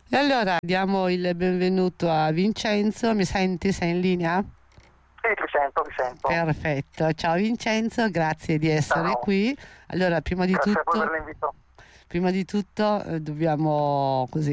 E allora diamo il benvenuto a Vincenzo. Mi senti? Sei in linea? Sì, ti sento. Perfetto. Ciao Vincenzo, grazie di essere Ciao, qui. Allora, grazie a voi per l'invito. prima di tutto dobbiamo così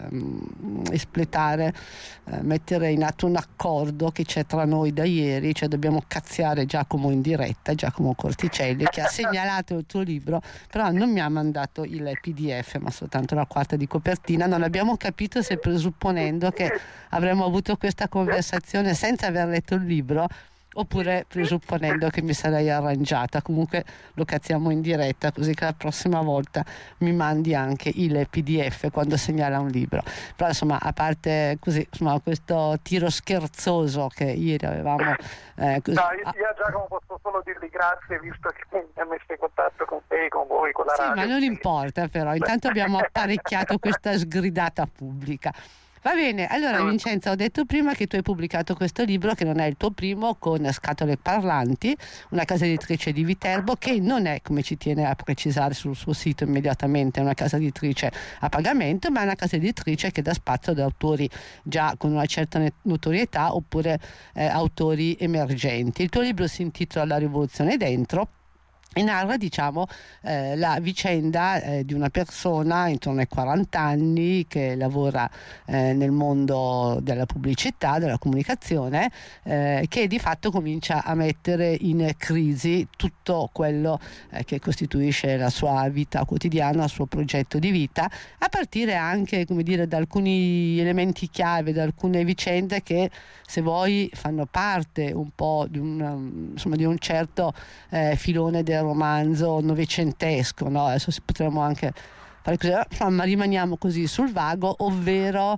espletare, mettere in atto un accordo che c'è tra noi da ieri, cioè dobbiamo cazziare Giacomo in diretta, Giacomo Corticelli, che ha segnalato il tuo libro, però non mi ha mandato il PDF, ma soltanto la quarta di copertina. Non abbiamo capito se, presupponendo che avremmo avuto questa conversazione senza aver letto il libro, oppure presupponendo che mi sarei arrangiata. Comunque lo cazziamo in diretta, così che la prossima volta mi mandi anche il PDF quando segnala un libro. Però insomma, a parte così, insomma, questo tiro scherzoso che ieri avevamo così, No, io a Giacomo posso solo dirgli grazie, visto che mi ha messo in contatto con te, con voi, con la sì, radio. ma non importa, però intanto abbiamo apparecchiato questa sgridata pubblica. Va bene, allora Giusto. Vincenzo, ho detto prima che tu hai pubblicato questo libro, che non è il tuo primo, con Scatole Parlanti, una casa editrice di Viterbo, che non è, come ci tiene a precisare sul suo sito immediatamente, una casa editrice a pagamento, ma è una casa editrice che dà spazio ad autori già con una certa notorietà, oppure autori emergenti. Il tuo libro si intitola La rivoluzione dentro e narra, diciamo, la vicenda di una persona intorno ai 40 anni che lavora nel mondo della pubblicità, della comunicazione, che di fatto comincia a mettere in crisi tutto quello che costituisce la sua vita quotidiana, il suo progetto di vita, a partire anche, come dire, da alcuni elementi chiave, da alcune vicende che, se vuoi, fanno parte un po' di insomma, di un certo filone del romanzo novecentesco, no? Adesso potremmo anche fare così, ma rimaniamo così sul vago, ovvero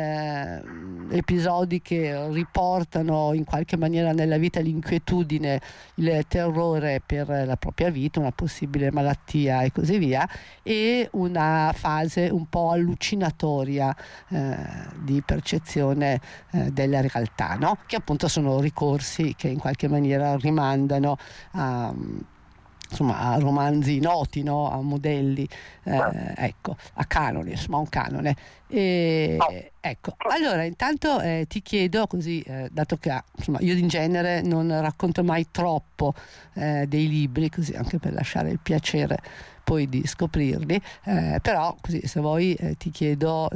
episodi che riportano in qualche maniera nella vita l'inquietudine, il terrore per la propria vita, una possibile malattia e così via, e una fase un po' allucinatoria di percezione della realtà, no? Che appunto sono ricorsi che in qualche maniera rimandano a, insomma, a romanzi noti, no? A modelli, ecco, a canoni, insomma, un canone. No, Ecco, allora intanto ti chiedo così, dato che insomma, io in genere non racconto mai troppo dei libri, così anche per lasciare il piacere poi di scoprirli, però così, se vuoi, ti chiedo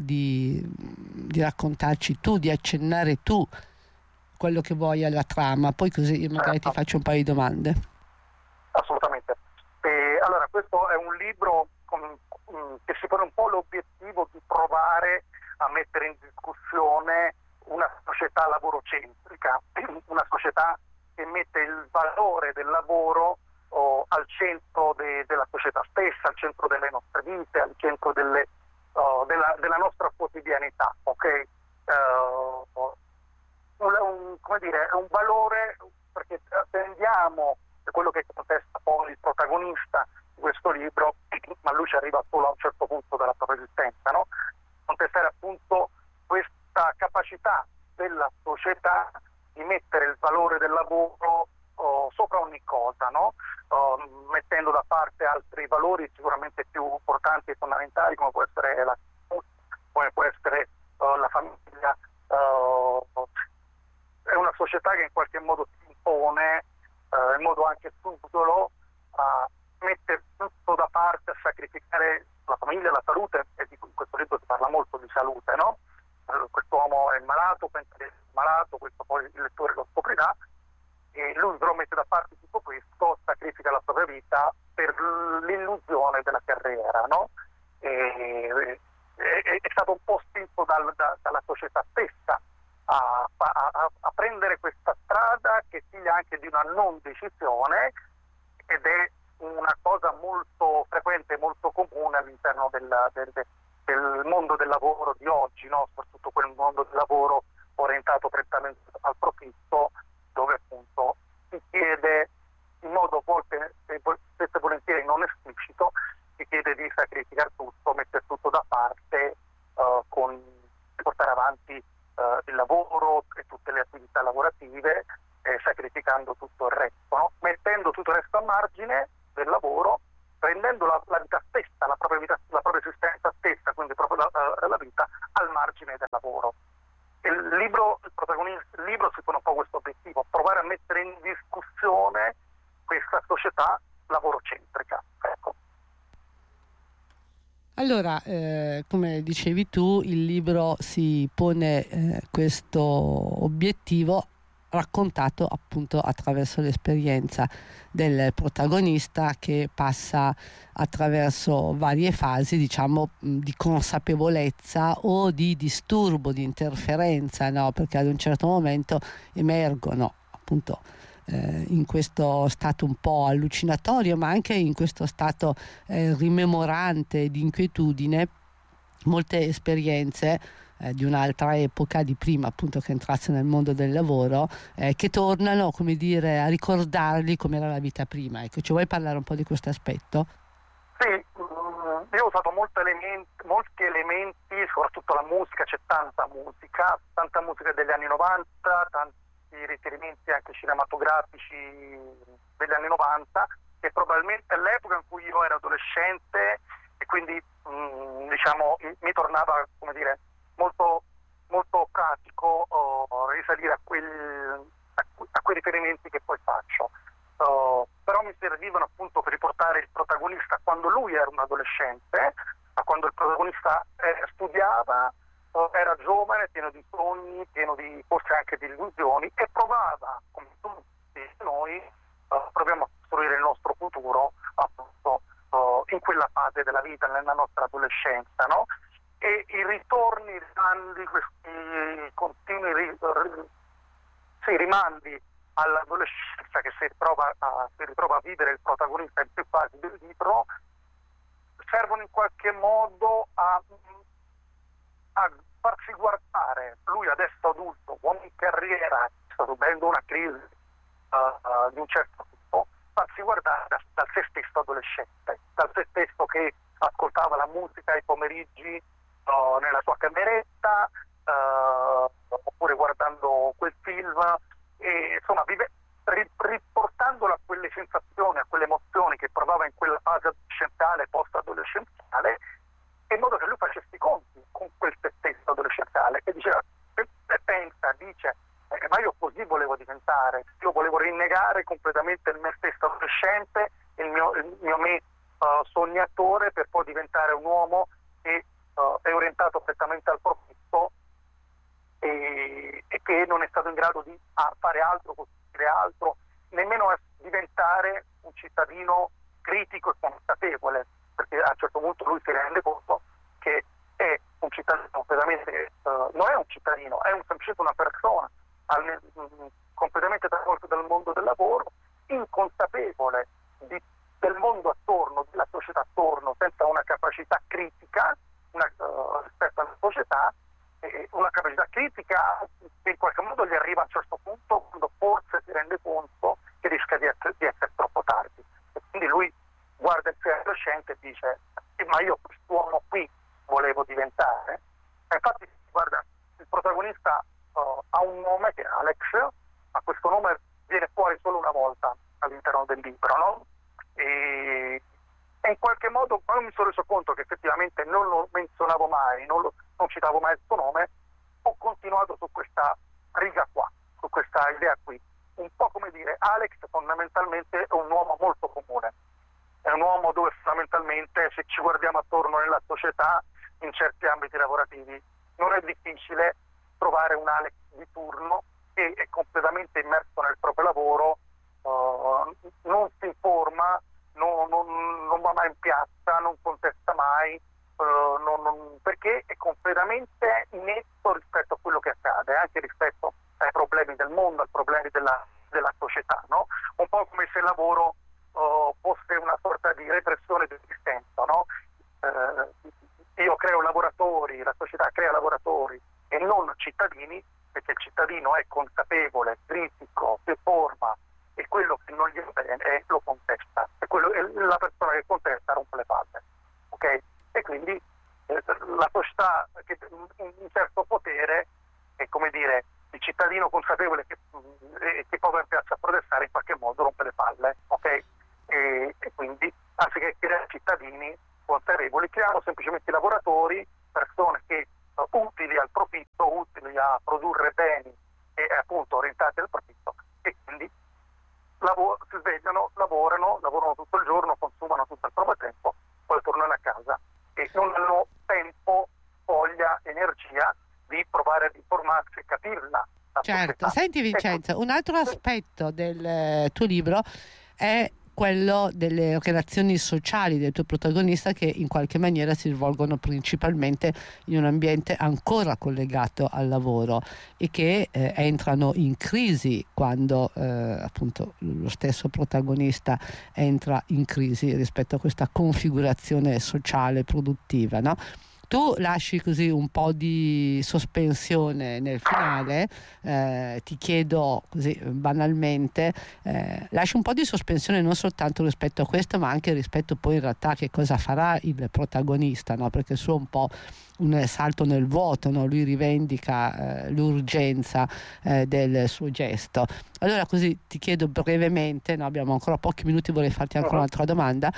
di raccontarci tu, di accennare tu quello che vuoi alla trama, poi così io magari ti certo, faccio un paio di domande. assolutamente. Allora, questo è un libro che si pone un po' l'obiettivo di provare a mettere in discussione una società lavorocentrica, una società che mette il valore del lavoro al centro della società stessa, al centro delle nostre vite, al centro della nostra quotidianità, ok? Come dire, è un valore, perché tendiamo, è quello che contesta poi il protagonista di questo libro, ma lui ci arriva solo a un certo punto della propria esistenza, no? Contestare appunto questa capacità della società di mettere il valore del lavoro sopra ogni cosa, no? Mettendo da parte altri valori sicuramente più importanti e fondamentali, come può essere la salute, come può essere la famiglia. È una società che in qualche modo si impone, in modo anche subdolo, a mettere tutto da parte, a sacrificare la famiglia, la salute, e in questo libro si parla molto di salute, no? Quest'uomo è malato, pensa di essere malato, questo poi il lettore lo scoprirà, e lui però mette da parte tutto questo, sacrifica la propria vita per l'illusione della carriera, no? È stato un po' spinto dalla società stessa a prendere questa strada, che è figlia anche di una non decisione, ed è una cosa molto frequente, molto comune all'interno del mondo del lavoro di oggi, no? Soprattutto quel mondo del lavoro orientato prettamente al profitto, dove appunto si chiede in modo spesso e volentieri non esplicito, si chiede di sacrificare tutto, mettere tutto da parte, portare avanti il lavoro e tutte le attività lavorative, sacrificando tutto il resto, no? Mettendo tutto il resto a margine del lavoro, rendendo la vita stessa, la propria esistenza stessa, quindi proprio la vita al Allora, come dicevi tu, il libro si pone questo obiettivo raccontato appunto attraverso l'esperienza del protagonista, che passa attraverso varie fasi, diciamo, di consapevolezza o di disturbo, di interferenza, no? Perché ad un certo momento emergono appunto in questo stato un po' allucinatorio, ma anche in questo stato rimemorante di inquietudine, molte esperienze di un'altra epoca, di prima appunto che entrasse nel mondo del lavoro, che tornano, come dire, a ricordargli com'era la vita prima. Ecco, ci vuoi parlare un po' di questo aspetto? Sì, io ho usato molti elementi, soprattutto la musica, c'è tanta musica degli anni 90, tanti riferimenti anche cinematografici degli anni 90, che probabilmente all'epoca in cui io ero adolescente e quindi diciamo mi tornava, come dire, molto, molto pratico risalire a quei riferimenti che poi faccio. Però mi servivano appunto per riportare il protagonista quando lui era un adolescente, a quando il protagonista studiava, era giovane, pieno di sogni, pieno di forse anche di illusioni, e provava, come tutti noi, proviamo a costruire il nostro futuro appunto in quella fase della vita, nella nostra adolescenza, no? E i ritorni, i rimandi, questi continui rimandi all'adolescenza che si ritrova a vivere il protagonista in più fasi del libro, servono in qualche modo a farci guardare, lui adesso adulto, uomo in carriera, sta subendo una crisi di un certo tipo, farsi guardare dal se stesso adolescente, dal se stesso che ascoltava la musica ai pomeriggi nella sua cameretta, oppure guardando quel film, e insomma riportandolo a quelle sensazioni, a quelle emozioni che provava in quella fase adolescenziale, post-adolescenziale, in modo che lui facesse i conti con quel se stesso adolescenziale e diceva, dice, ma io così volevo diventare, io volevo rinnegare completamente il me stesso adolescente, il mio me sognatore, per poi diventare un uomo che è orientato prettamente al profitto e che non è stato in grado di fare altro, costruire altro, nemmeno a diventare un cittadino critico e consapevole, perché a un certo punto lui si rende conto che è un cittadino completamente, non è un cittadino, è semplicemente una persona completamente travolto dal mondo del lavoro, inconsapevole del mondo attorno, della società attorno, senza una capacità critica rispetto alla società, una capacità critica che in qualche modo gli arriva a un certo punto quando forse si rende conto che rischia di essere troppo tardi. E quindi lui guarda il suo adolescente e dice, ma io quest'uomo qui volevo diventare. E infatti, guarda, il protagonista ha un nome che è Alex, ma questo nome viene fuori solo una volta all'interno del libro, no? E in qualche modo, quando mi sono reso conto che effettivamente non lo menzionavo mai, non citavo mai il suo nome, ho continuato su questa riga qua, su questa idea qui. Un po' come dire, Alex fondamentalmente è un uomo molto comune, è un uomo dove fondamentalmente, se ci guardiamo attorno nella società, in certi ambiti lavorativi, non è difficile trovare un Alex di turno che è completamente immerso nel proprio lavoro, non si informa, non va mai in piazza, non contesta mai, perché è completamente inetto rispetto a quello che accade, anche rispetto ai problemi del mondo, ai problemi della società, no? Un po' come se il lavoro fosse una sorta di repressione di esistenza, no? Io creo lavoratori, la società crea lavoratori e non cittadini, perché il cittadino è consapevole, critico, si forma, e quello che non gli va bene lo contesta, e la persona che contesta rompe le palle, ok? E quindi la società che un certo potere è, come dire, il cittadino consapevole che poi va in piazza a protestare, in qualche modo rompe le palle, ok? E quindi anziché creare cittadini consapevoli, creiamo semplicemente lavoratori, persone che utili al profitto, utili a produrre beni e appunto orientati al profitto, e quindi si svegliano, lavorano tutto il giorno, consumano tutto il proprio tempo, poi tornano a casa e non provare ad informarsi e capirla. Certo, senti Vincenzo, un altro aspetto del tuo libro è quello delle relazioni sociali del tuo protagonista, che in qualche maniera si svolgono principalmente in un ambiente ancora collegato al lavoro e che entrano in crisi quando appunto lo stesso protagonista entra in crisi rispetto a questa configurazione sociale produttiva, no? Tu lasci così un po' di sospensione nel finale, ti chiedo così banalmente, lasci un po' di sospensione non soltanto rispetto a questo, ma anche rispetto poi in realtà a che cosa farà il protagonista, no? Perché il suo è un po' un salto nel vuoto, no? Lui rivendica l'urgenza del suo gesto. Allora così ti chiedo brevemente, no? Abbiamo ancora pochi minuti, vorrei farti anche un'altra domanda.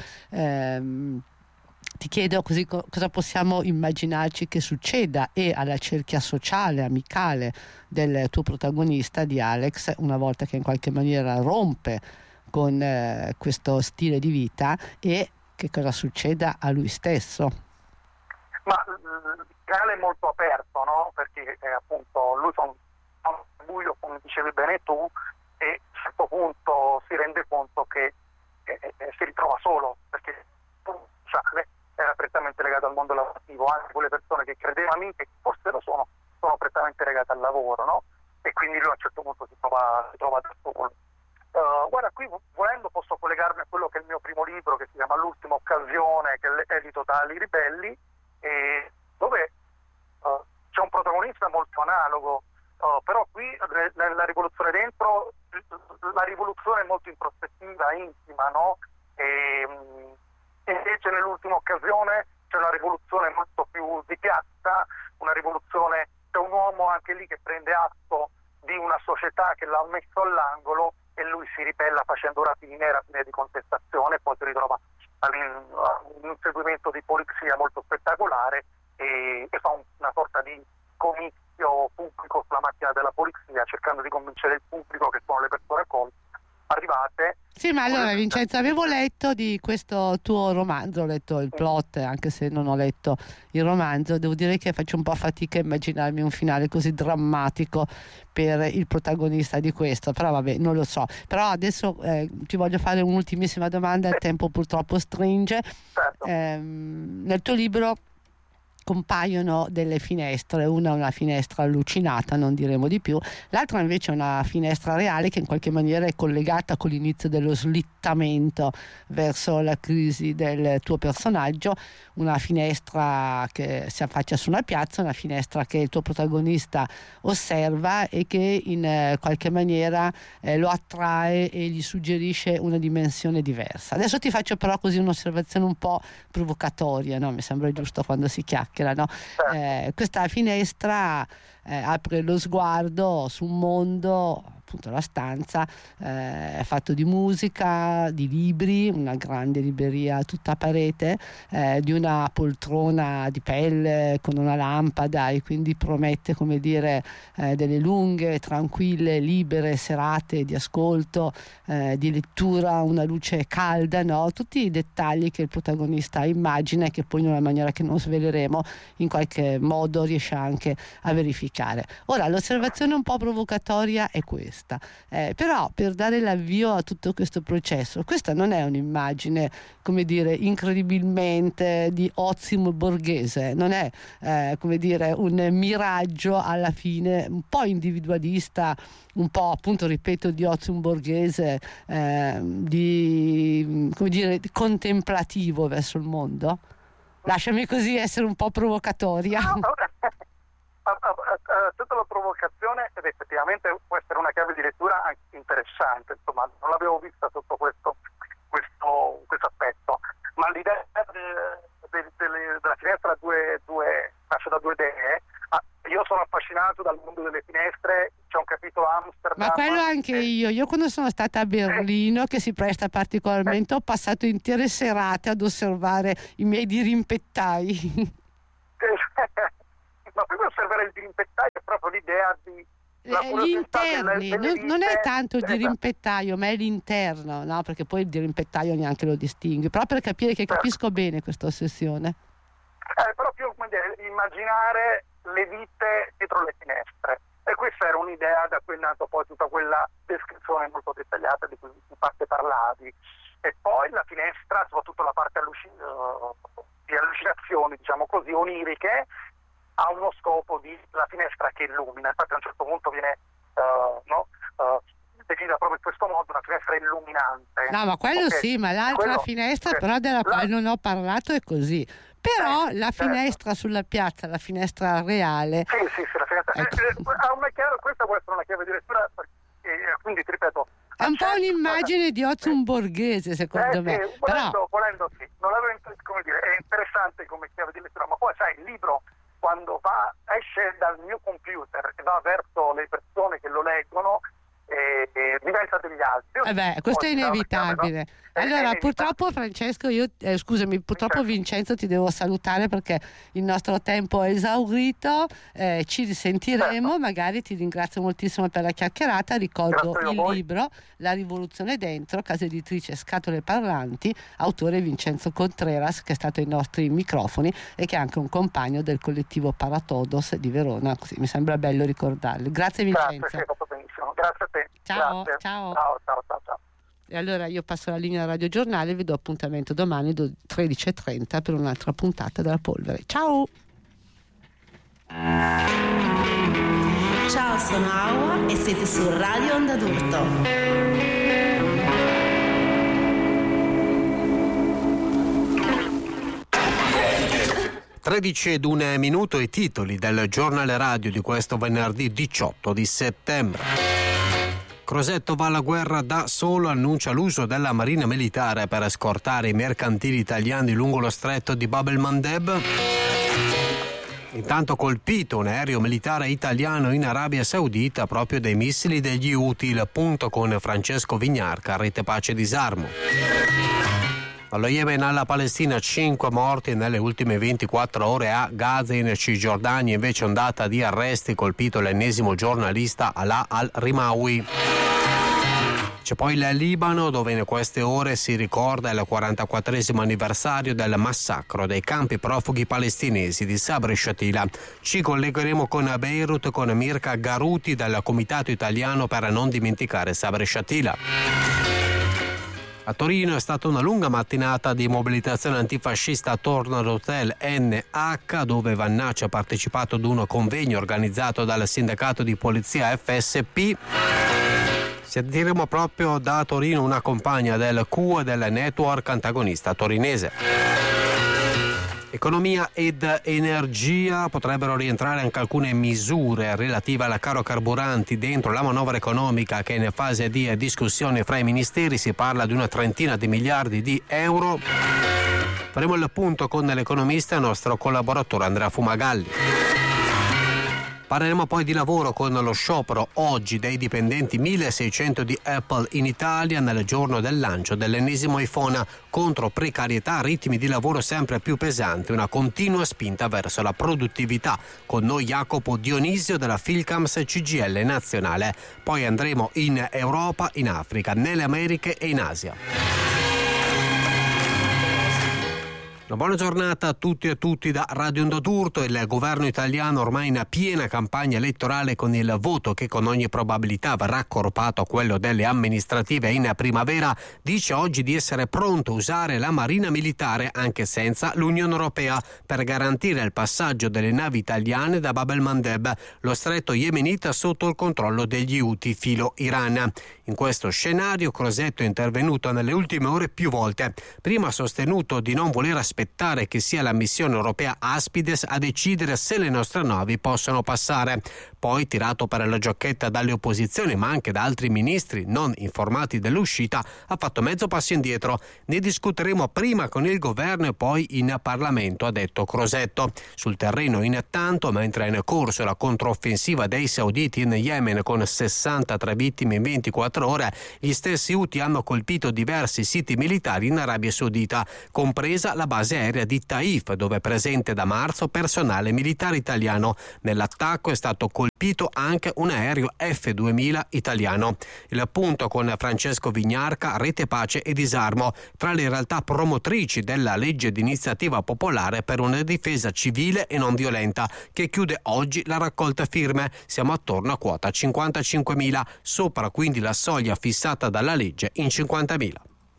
Ti chiedo così cosa possiamo immaginarci che succeda e alla cerchia sociale, amicale del tuo protagonista, di Alex, una volta che in qualche maniera rompe con questo stile di vita, e che cosa succeda a lui stesso. Ma il finale è molto aperto, no? Perché appunto lui fa un buio, come dicevi bene tu, e a un certo punto si rende conto che si ritrova solo, perché il sociale era prettamente legato al mondo lavorativo, anche quelle persone che credevano amiche, che forse lo sono prettamente legate al lavoro, no? E quindi lui a un certo punto si trova da solo. Guarda, qui volendo posso collegarmi a quello che è il mio primo libro, che si chiama L'ultima occasione, che è edito da Ali Ribelli, dove c'è un protagonista molto analogo, però qui nella rivoluzione dentro, la rivoluzione è molto introspettiva, intima, no? Invece nell'ultima occasione c'è una rivoluzione molto più di piazza, una rivoluzione, c'è un uomo anche lì che prende atto di una società che l'ha messo all'angolo e lui si ribella facendo rapine di contestazione, e poi si ritrova in un seguimento di polizia molto spettacolare e fa una sorta di comizio pubblico sulla macchina della polizia, cercando di convincere il pubblico che sono le persone arrivate. Sì, ma allora Vincenzo, avevo letto di questo tuo romanzo, ho letto il plot, anche se non ho letto il romanzo, devo dire che faccio un po' fatica a immaginarmi un finale così drammatico per il protagonista di questo, però vabbè, non lo so. Però adesso ti voglio fare un'ultimissima domanda, il tempo purtroppo stringe. Certo. Nel tuo libro compaiono delle finestre, una finestra allucinata, non diremo di più, l'altra invece è una finestra reale che in qualche maniera è collegata con l'inizio dello slittamento verso la crisi del tuo personaggio, una finestra che si affaccia su una piazza, una finestra che il tuo protagonista osserva e che in qualche maniera lo attrae e gli suggerisce una dimensione diversa. Adesso ti faccio però così un'osservazione un po' provocatoria, no? Mi sembra giusto quando si chiacchiera, no? Questa finestra apre lo sguardo su un mondo, appunto la stanza, è fatto di musica, di libri, una grande libreria tutta a parete, di una poltrona di pelle con una lampada, e quindi promette, come dire, delle lunghe, tranquille, libere serate di ascolto, di lettura, una luce calda, no? Tutti i dettagli che il protagonista immagina e che poi in una maniera che non sveleremo in qualche modo riesce anche a verificare. Ora, l'osservazione un po' provocatoria è questa, però per dare l'avvio a tutto questo processo, questa non è un'immagine, come dire, incredibilmente di ozimo borghese, non è come dire un miraggio alla fine un po' individualista, un po', appunto, ripeto, di ozimo borghese, di, come dire, contemplativo verso il mondo. Lasciami così essere un po' provocatoria. Tutta la provocazione, ed effettivamente può essere una chiave di lettura anche interessante, insomma, non l'avevo vista sotto questo aspetto, ma l'idea della finestra nasce da due idee. Io sono affascinato dal mondo delle finestre, c'è un capitolo Amsterdam. Ma quello anche io quando sono stata a Berlino, che si presta particolarmente, ho passato intere serate ad osservare i miei dirimpettai. Ma prima osservare il dirimpettaio è proprio l'idea di gli interni, non è tanto il dirimpettaio, ma è l'interno, no? Perché poi il dirimpettaio neanche lo distingui, però per capire che capisco bene questa ossessione. Però più, come dire, immaginare le vite dietro le finestre. E questa era un'idea da cui è nato poi tutta quella descrizione molto dettagliata di cui in parte parlavi. E poi la finestra, soprattutto la parte di allucinazioni, diciamo così, oniriche, ha uno scopo di la finestra che illumina. Infatti a un certo punto viene definita proprio in questo modo, una finestra illuminante. No, ma quello sì, ma l'altra finestra però della quale non ho parlato è così. Però la finestra sulla piazza, la finestra reale. Sì, la finestra. Questa può essere una chiave di lettura, quindi ti ripeto. È un po' un'immagine di Ozium Borghese, secondo me. Sì, volendo sì. Non l'avevo, come dire, è interessante come chiave di lettura, ma poi sai, il libro quando esce dal mio computer e va verso le persone che lo leggono, diventa degli altri. Questo è inevitabile. Allora, purtroppo Francesco, purtroppo Vincenzo ti devo salutare perché il nostro tempo è esaurito, ci risentiremo, magari ti ringrazio moltissimo per la chiacchierata, ricordo il libro La rivoluzione dentro, casa editrice Scatole Parlanti, autore Vincenzo Contreras, che è stato ai nostri microfoni e che è anche un compagno del collettivo Paratodos di Verona, così mi sembra bello ricordarlo. Grazie Vincenzo. Grazie, hai fatto benissimo. Grazie a te. Ciao. Ciao. E allora io passo la linea Radio Giornale e vi do appuntamento domani 13:30 per un'altra puntata della Polvere. Ciao! Ciao, sono Aua e siete su Radio Onda d'Urto. 13:01 i titoli del giornale radio di questo venerdì 18 di settembre. Crosetto va alla guerra da solo, annuncia l'uso della marina militare per scortare i mercantili italiani lungo lo stretto di Bab el-Mandeb. Intanto colpito un aereo militare italiano in Arabia Saudita proprio dai missili degli Houthi, il punto con Francesco Vignarca, rete pace disarmo. Allo Yemen, alla Palestina, 5 morti nelle ultime 24 ore. A Gaza, in Cisgiordania, invece ondata di arresti, colpito l'ennesimo giornalista Alaa al-Rimawi. C'è poi il Libano, dove in queste ore si ricorda il 44esimo anniversario del massacro dei campi profughi palestinesi di Sabra e Shatila. Ci collegheremo con Beirut con Mirka Garuti del Comitato Italiano per non dimenticare Sabra e Shatila. A Torino è stata una lunga mattinata di mobilitazione antifascista attorno all'hotel NH, dove Vannacci ha partecipato ad un convegno organizzato dal sindacato di polizia FSP. Sentiremo proprio da Torino una compagna del Q e del network antagonista torinese. Economia ed energia, potrebbero rientrare anche alcune misure relative alla caro carburanti dentro la manovra economica che è in fase di discussione fra i ministeri. Si parla di una trentina di miliardi di euro. Faremo il punto con l'economista e il nostro collaboratore Andrea Fumagalli. Parleremo poi di lavoro con lo sciopero oggi dei dipendenti 1600 di Apple in Italia nel giorno del lancio dell'ennesimo iPhone. Contro precarietà, ritmi di lavoro sempre più pesanti, una continua spinta verso la produttività. Con noi Jacopo Dionisio della Philcams CGIL nazionale. Poi andremo in Europa, in Africa, nelle Americhe e in Asia. Una buona giornata a tutti e a tutti da Radio Onda d'Urto. Il governo italiano ormai in piena campagna elettorale con il voto che con ogni probabilità verrà accorpato a quello delle amministrative in primavera, dice oggi di essere pronto a usare la marina militare anche senza l'Unione Europea per garantire il passaggio delle navi italiane da Bab el-Mandeb, lo stretto yemenita sotto il controllo degli Houthi filo Iran. In questo scenario Crosetto è intervenuto nelle ultime ore più volte. Prima ha sostenuto di non voler aspettare che sia la missione europea Aspides a decidere se le nostre navi possono passare. Poi, tirato per la giocchetta dalle opposizioni ma anche da altri ministri non informati dell'uscita, ha fatto mezzo passo indietro. Ne discuteremo prima con il governo e poi in Parlamento, ha detto Crosetto. Sul terreno intanto, mentre è in corso la controffensiva dei sauditi in Yemen con 63 vittime in 24 ore, gli stessi Houthi hanno colpito diversi siti militari in Arabia Saudita, compresa la base base aerea di Taif, dove è presente da marzo personale militare italiano. Nell'attacco è stato colpito anche un aereo F-2000 italiano. Il punto con Francesco Vignarca, Rete Pace e Disarmo, tra le realtà promotrici della legge di iniziativa popolare per una difesa civile e non violenta, che chiude oggi la raccolta firme. Siamo attorno a quota 55.000, sopra quindi la soglia fissata dalla legge in 50.000.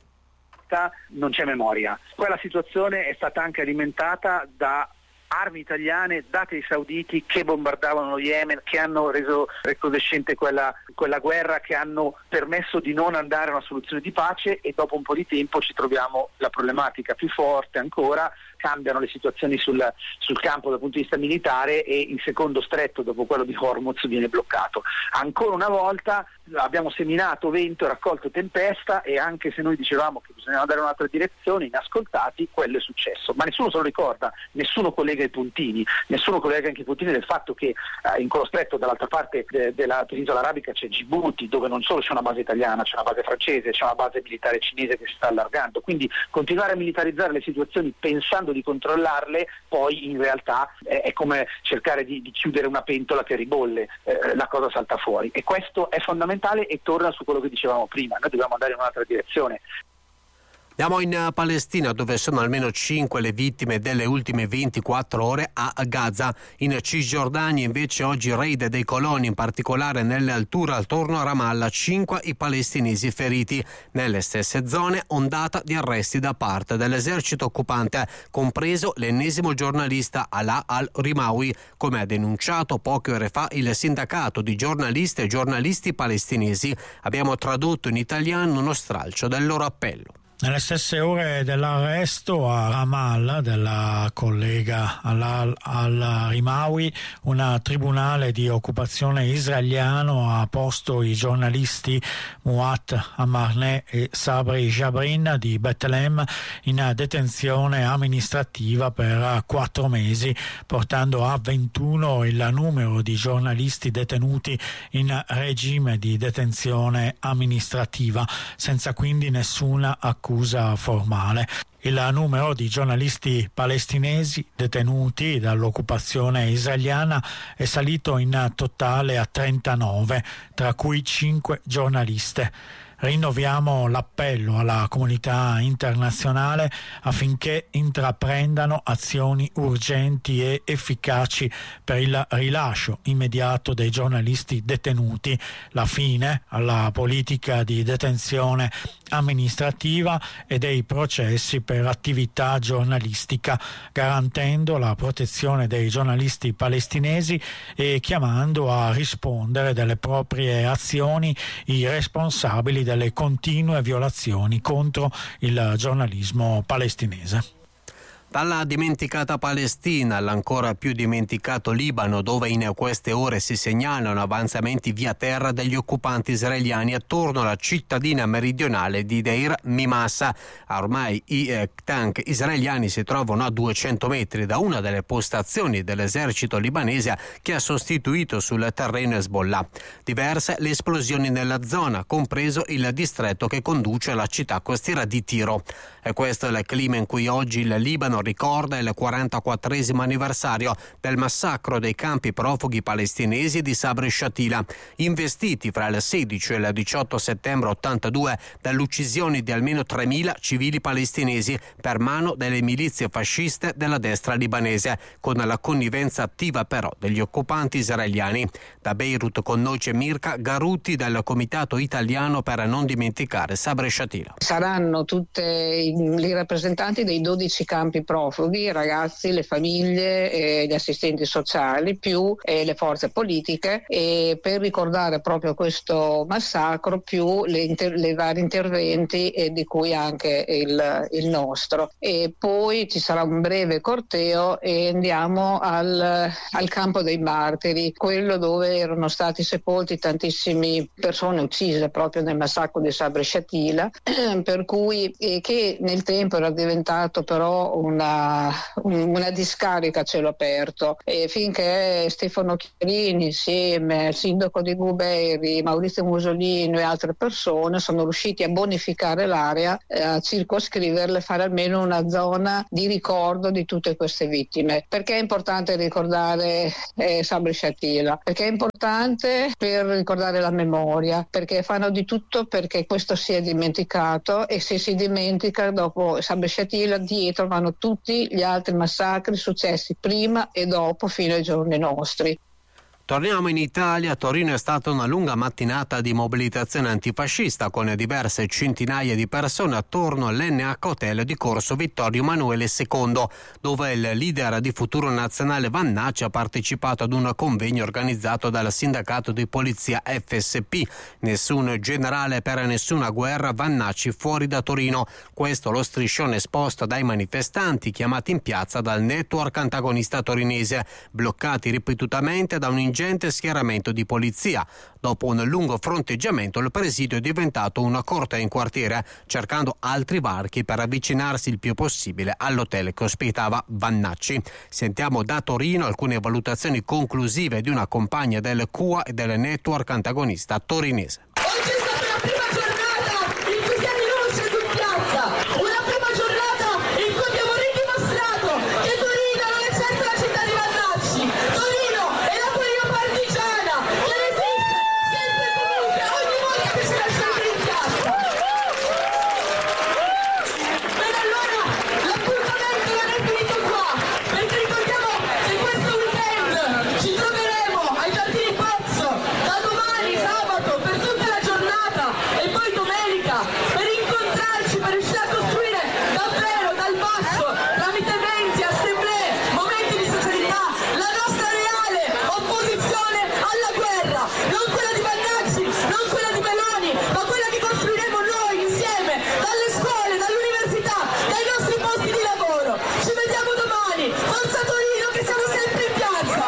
Non c'è memoria. Quella situazione è stata anche alimentata da armi italiane date ai sauditi che bombardavano lo Yemen, che hanno reso recrudescente quella guerra, che hanno permesso di non andare a una soluzione di pace, e dopo un po' di tempo ci troviamo la problematica più forte ancora. Cambiano le situazioni sul campo dal punto di vista militare e il secondo stretto dopo quello di Hormuz viene bloccato. Ancora una volta abbiamo seminato vento e raccolto tempesta, e anche se noi dicevamo che bisognava andare in un'altra direzione, inascoltati, quello è successo. Ma nessuno se lo ricorda, nessuno collega i puntini, nessuno collega anche i puntini del fatto che in quello stretto dall'altra parte della penisola arabica c'è Djibouti, dove non solo c'è una base italiana, c'è una base francese, c'è una base militare cinese che si sta allargando. Quindi continuare a militarizzare le situazioni pensando di controllarle, poi in realtà è come cercare di chiudere una pentola che ribolle, la cosa salta fuori, e questo è fondamentale e torna su quello che dicevamo prima. Noi dobbiamo andare in un'altra direzione. Andiamo in Palestina, dove sono almeno 5 le vittime delle ultime 24 ore a Gaza. In Cisgiordania invece oggi raid dei coloni, in particolare nelle alture attorno a Ramallah, 5 i palestinesi feriti. Nelle stesse zone ondata di arresti da parte dell'esercito occupante, compreso l'ennesimo giornalista Alaa al-Rimawi, come ha denunciato poche ore fa il sindacato di giornaliste e giornalisti palestinesi. Abbiamo tradotto in italiano uno stralcio del loro appello. Nelle stesse ore dell'arresto a Ramallah della collega Alaa al-Rimawi, un tribunale di occupazione israeliano ha posto i giornalisti Muat Amarneh e Sabri Jabrin di Betlemme in detenzione amministrativa per 4 mesi, portando a 21 il numero di giornalisti detenuti in regime di detenzione amministrativa, senza quindi nessuna accusa formale. Il numero di giornalisti palestinesi detenuti dall'occupazione israeliana è salito in totale a 39, tra cui 5 giornaliste. Rinnoviamo l'appello alla comunità internazionale affinché intraprendano azioni urgenti e efficaci per il rilascio immediato dei giornalisti detenuti, la fine alla politica di detenzione amministrativa e dei processi per attività giornalistica, garantendo la protezione dei giornalisti palestinesi e chiamando a rispondere delle proprie azioni i responsabili delle continue violazioni contro il giornalismo palestinese. Dalla dimenticata Palestina all'ancora più dimenticato Libano, dove in queste ore si segnalano avanzamenti via terra degli occupanti israeliani attorno alla cittadina meridionale di Deir Mimasa. Ormai i tank israeliani si trovano a 200 metri da una delle postazioni dell'esercito libanese che ha sostituito sul terreno Hezbollah. Diverse le esplosioni nella zona, compreso il distretto che conduce alla città costiera di Tiro. E questo è il clima in cui oggi il Libano ricorda il 44esimo anniversario del massacro dei campi profughi palestinesi di Sabra e Shatila, investiti fra il 16 e il 18 settembre 82 dall'uccisione di almeno 3.000 civili palestinesi per mano delle milizie fasciste della destra libanese, con la connivenza attiva però degli occupanti israeliani. Da Beirut con noi c'è Mirka Garuti del Comitato Italiano per non dimenticare Sabra e Shatila. Saranno tutte i rappresentanti dei 12 campi profughi, i ragazzi, le famiglie, gli assistenti sociali, più le forze politiche, e per ricordare proprio questo massacro, più le vari interventi di cui anche il nostro. E poi ci sarà un breve corteo e andiamo al campo dei martiri, quello dove erano stati sepolti tantissime persone uccise proprio nel massacro di Sabra e Shatila, per cui che nel tempo era diventato però un una discarica a cielo aperto, e finché Stefano Chiarini insieme al sindaco di Guberi, Maurizio Musolino e altre persone sono riusciti a bonificare l'area, a circoscriverla e fare almeno una zona di ricordo di tutte queste vittime. Perché è importante ricordare Sabri Shatila? Perché è importante per ricordare la memoria, perché fanno di tutto perché questo sia dimenticato, e se si dimentica dopo Sabri Shatila dietro vanno tutti gli altri massacri successi prima e dopo fino ai giorni nostri. Torniamo in Italia. A Torino è stata una lunga mattinata di mobilitazione antifascista con diverse centinaia di persone attorno all'NH Hotel di Corso Vittorio Emanuele II, dove il leader di Futuro Nazionale Vannacci ha partecipato ad un convegno organizzato dal sindacato di polizia FSP. Nessun generale per nessuna guerra, Vannacci fuori da Torino. Questo lo striscione esposto dai manifestanti chiamati in piazza dal network antagonista torinese, bloccati ripetutamente da un ingente schieramento di polizia. Dopo un lungo fronteggiamento, il presidio è diventato una corte in quartiere, cercando altri varchi per avvicinarsi il più possibile all'hotel che ospitava Vannacci. Sentiamo da Torino alcune valutazioni conclusive di una compagna del CUA e del network antagonista torinese. Oggi è stata la prima giornata in cui si è rinuncia su piazza, una prima giornata in cui abbiamo ridimostrato che Torino non è certo la città di Vannacci. Torino è la Torino partigiana, che resiste sempre e comunque ogni volta che si lascia in piazza. Bene, allora l'appuntamento non è finito qua, perché ricordiamo che questo weekend ci troveremo ai Giardini Pozzo da domani sabato per tutta la giornata e poi domenica, per incontrarci, per riuscire a costruire davvero dal basso, tramite eventi, assemblee, momenti di socialità, la nostra reale opposizione alla guerra, non quella di Vannacci, non quella di Meloni, ma quella che costruiremo noi insieme, dalle scuole, dall'università, dai nostri posti di lavoro. Ci vediamo domani, forza Torino, che siamo sempre in piazza!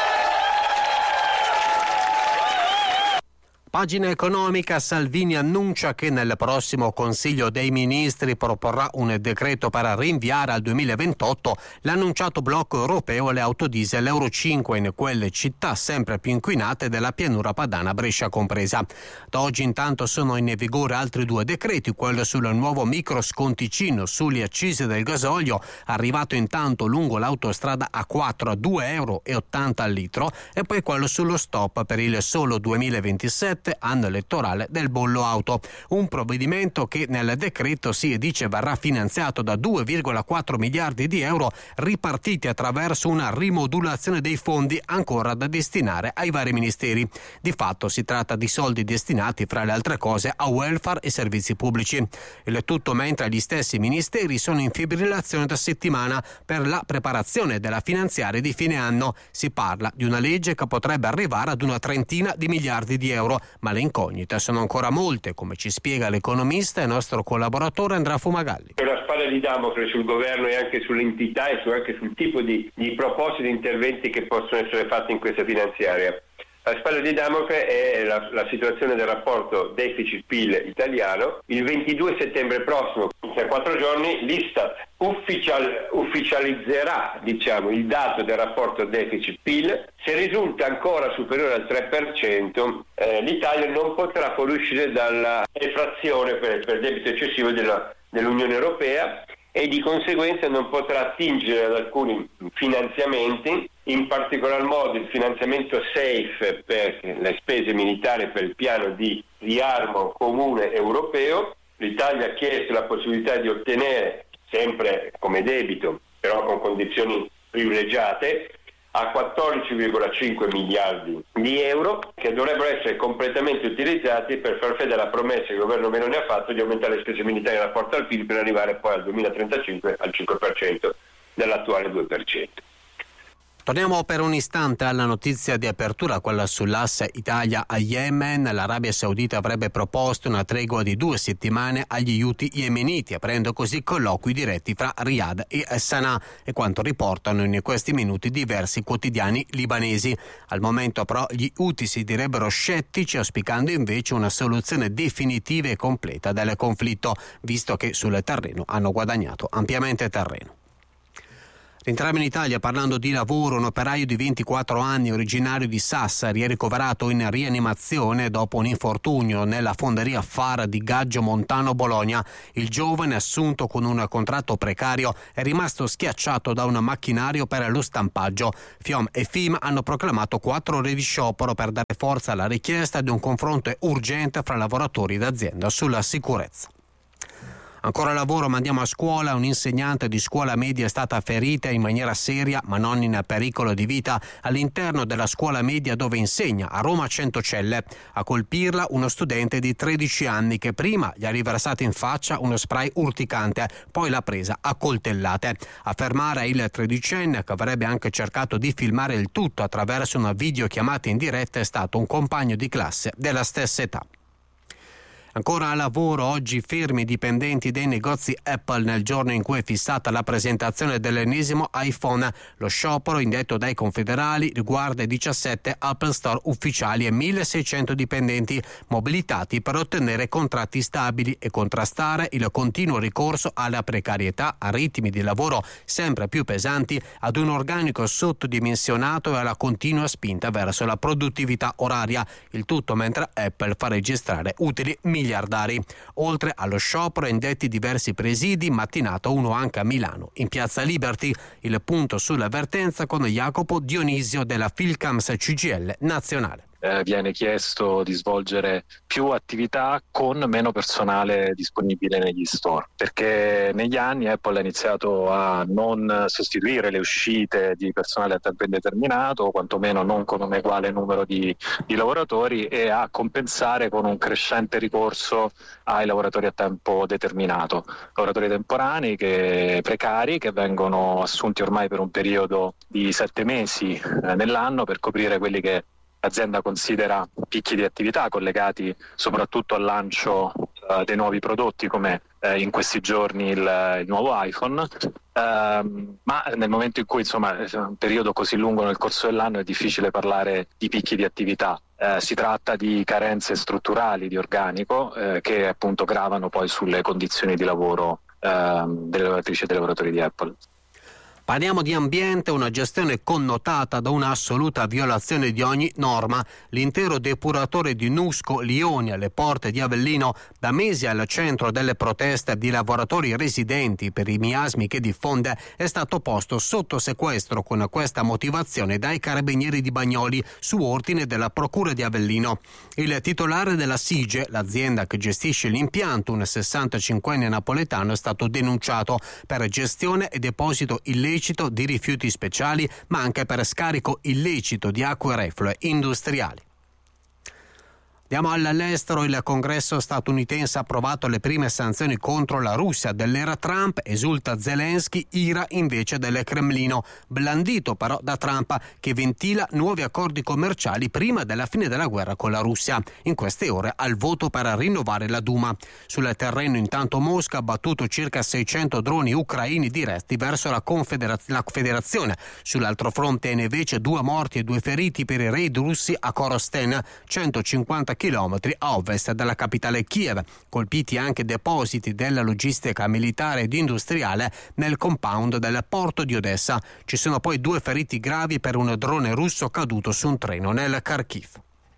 Pagina economica. Salvini annuncia che nel prossimo Consiglio dei Ministri proporrà un decreto per rinviare al 2028 l'annunciato blocco europeo alle auto diesel Euro 5 in quelle città sempre più inquinate della pianura padana, Brescia compresa. Da oggi intanto sono in vigore altri due decreti, quello sul nuovo microsconticino sulle accise del gasolio, arrivato intanto lungo l'autostrada A4 a €2,80 al litro, e poi quello sullo stop per il solo 2027, anno elettorale, del bollo auto. Un provvedimento che nel decreto si dice verrà finanziato da 2,4 miliardi di euro ripartiti attraverso una rimodulazione dei fondi ancora da destinare ai vari ministeri. Di fatto si tratta di soldi destinati, fra le altre cose, a welfare e servizi pubblici. Il tutto mentre gli stessi ministeri sono in fibrillazione da settimana per la preparazione della finanziaria di fine anno. Si parla di una legge che potrebbe arrivare ad una trentina di miliardi di euro, ma le incognite sono ancora molte, come ci spiega l'economista e nostro collaboratore Andrea Fumagalli. C'è una spada di Damocle sul governo e anche sull'entità e anche sul tipo di proposte di interventi che possono essere fatti in questa finanziaria. La spada di Damocle è la situazione del rapporto deficit-PIL italiano. Il 22 settembre prossimo, tra 4 giorni, l'Istat ufficializzerà il dato del rapporto deficit-PIL. Se risulta ancora superiore al 3%, l'Italia non potrà fuoriuscire dalla deflazione per debito eccessivo dell'Unione Europea e di conseguenza non potrà attingere ad alcuni finanziamenti, in particolar modo il finanziamento SAFE per le spese militari per il piano di riarmo comune europeo. L'Italia ha chiesto la possibilità di ottenere, sempre come debito, però con condizioni privilegiate, a 14,5 miliardi di euro, che dovrebbero essere completamente utilizzati per far fede alla promessa che il governo Meloni ha fatto di aumentare le spese militari in rapporto al PIL per arrivare poi al 2035 al 5% dall'attuale 2%. Torniamo per un istante alla notizia di apertura, quella sull'asse Italia a Yemen. L'Arabia Saudita avrebbe proposto una tregua di 2 settimane agli Houthi yemeniti, aprendo così colloqui diretti fra Riyadh e Sana'a, e quanto riportano in questi minuti diversi quotidiani libanesi. Al momento però gli Houthi si direbbero scettici, auspicando invece una soluzione definitiva e completa del conflitto, visto che sul terreno hanno guadagnato ampiamente terreno. Entriamo in Italia parlando di lavoro. Un operaio di 24 anni originario di Sassari è ricoverato in rianimazione dopo un infortunio nella fonderia Fara di Gaggio Montano Bologna. Il giovane, assunto con un contratto precario, è rimasto schiacciato da un macchinario per lo stampaggio. FIOM e FIM hanno proclamato 4 ore di sciopero per dare forza alla richiesta di un confronto urgente fra lavoratori d'azienda sulla sicurezza. Ancora lavoro, ma andiamo a scuola. Un'insegnante di scuola media è stata ferita in maniera seria, ma non in pericolo di vita, all'interno della scuola media dove insegna, a Roma Centocelle. A colpirla uno studente di 13 anni che prima gli ha riversato in faccia uno spray urticante, poi l'ha presa a coltellate. A fermare il tredicenne, che avrebbe anche cercato di filmare il tutto attraverso una videochiamata in diretta, è stato un compagno di classe della stessa età. Ancora a lavoro, oggi fermi i dipendenti dei negozi Apple nel giorno in cui è fissata la presentazione dell'ennesimo iPhone. Lo sciopero, indetto dai confederali, riguarda i 17 Apple Store ufficiali e 1.600 dipendenti mobilitati per ottenere contratti stabili e contrastare il continuo ricorso alla precarietà, a ritmi di lavoro sempre più pesanti, ad un organico sottodimensionato e alla continua spinta verso la produttività oraria. Il tutto mentre Apple fa registrare utili miliardari. Oltre allo sciopero, indetti diversi presidi, mattinato uno anche a Milano. In piazza Liberty, il punto sull'avvertenza con Jacopo Dionisio della Filcams CGIL nazionale. Viene chiesto di svolgere più attività con meno personale disponibile negli store, perché negli anni Apple ha iniziato a non sostituire le uscite di personale a tempo indeterminato, o quantomeno non con un uguale numero di lavoratori, e a compensare con un crescente ricorso ai lavoratori a tempo determinato, lavoratori temporanei precari che vengono assunti ormai per un periodo di 7 mesi nell'anno per coprire quelli che l'azienda considera picchi di attività collegati soprattutto al lancio dei nuovi prodotti, come in questi giorni il nuovo iPhone, ma nel momento in cui un periodo così lungo nel corso dell'anno è difficile parlare di picchi di attività. Si tratta di carenze strutturali di organico che appunto gravano poi sulle condizioni di lavoro delle lavoratrici e dei lavoratori di Apple. Parliamo di ambiente, una gestione connotata da una assoluta violazione di ogni norma. L'intero depuratore di Nusco Lioni, alle porte di Avellino, da mesi al centro delle proteste di lavoratori residenti per i miasmi che diffonde, è stato posto sotto sequestro con questa motivazione dai carabinieri di Bagnoli su ordine della procura di Avellino. Il titolare della SIGE, l'azienda che gestisce l'impianto, un 65enne napoletano, è stato denunciato per gestione e deposito illecito di rifiuti speciali, ma anche per scarico illecito di acque reflue industriali. Andiamo all'estero. Il Congresso statunitense ha approvato le prime sanzioni contro la Russia dell'era Trump, esulta Zelensky, ira invece del Cremlino, blandito però da Trump, che ventila nuovi accordi commerciali prima della fine della guerra con la Russia, in queste ore al voto per rinnovare la Duma. Sul terreno intanto Mosca ha battuto circa 600 droni ucraini diretti verso la Federazione. Sull'altro fronte invece 2 morti e 2 feriti per i raid russi a Korosten, 150 chilometri a ovest della capitale Kiev. Colpiti anche depositi della logistica militare ed industriale nel compound del porto di Odessa. Ci sono poi 2 feriti gravi per un drone russo caduto su un treno nel Kharkiv.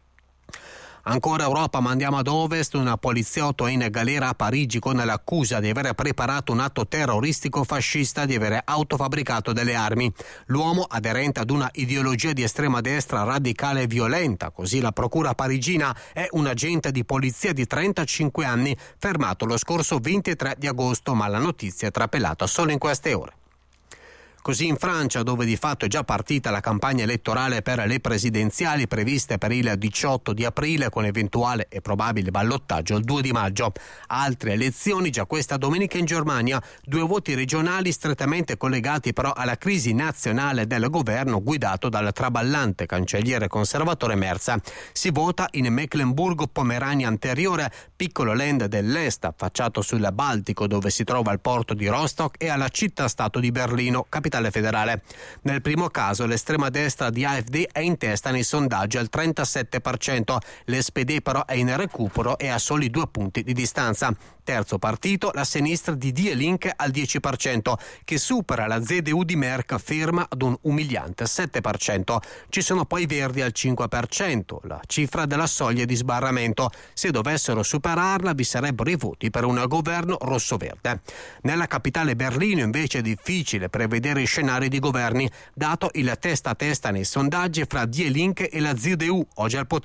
Ancora Europa, ma andiamo ad ovest. Un poliziotto è in galera a Parigi con l'accusa di aver preparato un atto terroristico fascista, di aver autofabbricato delle armi. L'uomo, aderente ad una ideologia di estrema destra radicale e violenta, così la procura parigina, è un agente di polizia di 35 anni, fermato lo scorso 23 di agosto, ma la notizia è trapelata solo in queste ore. Così in Francia, dove di fatto è già partita la campagna elettorale per le presidenziali previste per il 18 di aprile, con eventuale e probabile ballottaggio il 2 di maggio. Altre elezioni già questa domenica in Germania, 2 voti regionali strettamente collegati però alla crisi nazionale del governo guidato dal traballante cancelliere conservatore Merz. Si vota in Mecklenburgo-Pomerania Anteriore, piccolo land dell'est affacciato sul Baltico, dove si trova il porto di Rostock, e alla città-stato di Berlino, capitale federale. Nel primo caso l'estrema destra di AfD è in testa nei sondaggi al 37%, l'SPD però è in recupero e ha soli 2 punti di distanza. Terzo partito, la sinistra di Die Linke al 10%, che supera la CDU di Merk, ferma ad un umiliante 7%. Ci sono poi i Verdi al 5%, la cifra della soglia di sbarramento. Se dovessero superarla vi sarebbero i voti per un governo rosso-verde. Nella capitale Berlino invece è difficile prevedere scenari di governi, dato il testa a testa nei sondaggi fra Die Linke e la CDU, oggi al potere